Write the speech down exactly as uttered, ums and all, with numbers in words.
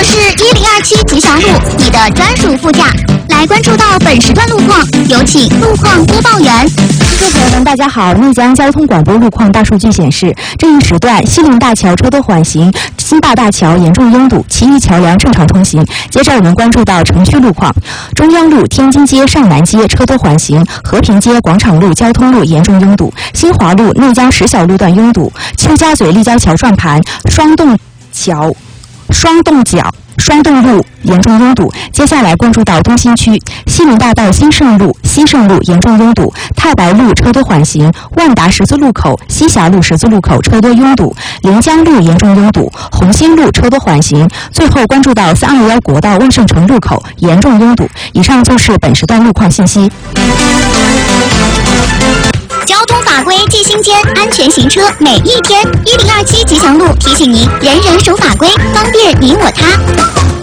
是一零二七吉祥路，你的专属副驾。来关注到本时段路况，有请路况播报员。 听众朋友们，大家好！内江交通广播路况大数据显示，这一时段西陵大桥车多缓行，新坝大桥严重拥堵，其余桥梁正常通行。接着我们关注到城区路况，中央路、天津街、上南街车多缓行，和平街、广场路、交通路严重拥堵，新华路、内江石小路段拥堵，邱家嘴立交桥转盘、双洞桥、双洞角。双洞路严重拥堵，接下来关注到东新区，西林大道新盛路、西盛路严重拥堵，太白路车多缓行，万达十字路口、西峡路十字路口车多拥堵，临江路严重拥堵，红星路车多缓行。最后关注到三二幺国道万盛城路口严重拥堵。以上就是本时段路况信息。 交通法规记心间，安全行车每一天。一零二七吉祥路提醒您：人人守法规，方便你我他。